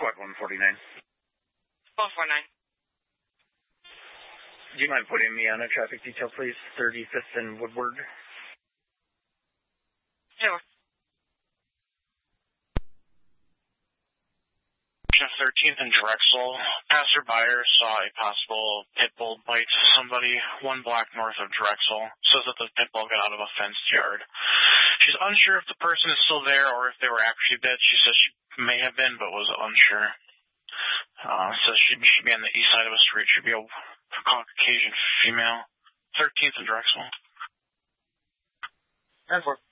Squad 149. 149. Do you mind putting me on a traffic detail, please? 35th and Woodward. Sure. 13th and Drexel. Passerby saw a possible pit bull bite somebody 1 block north of Drexel. Says that the pit bull got out of a fenced yard. She's unsure if the person is still there or if they were actually bit. She says she may have been, but was unsure. Says she should be on the east side of a street. Should be a Caucasian female. 13th and Drexel. 10-4.